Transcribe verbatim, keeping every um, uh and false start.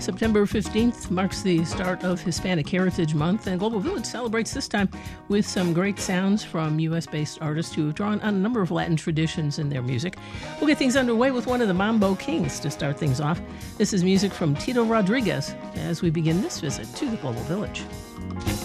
September fifteenth marks the start of Hispanic Heritage Month, and Global Village celebrates this time with some great sounds from U S-based artists who have drawn on a number of Latin traditions in their music. We'll get things underway with one of the Mambo Kings to start things off. This is music from Tito Rodriguez as we begin this visit to the Global Village.